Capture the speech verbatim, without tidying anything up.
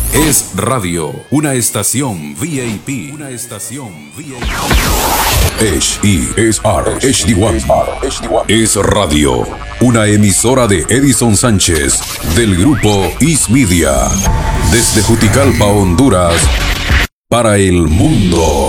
Es radio, una estación V I P. Una estación V I P. H E S R H D uno. Es radio, una emisora de Edison Sánchez del grupo Is Media. Desde Juticalpa, Honduras, para el mundo.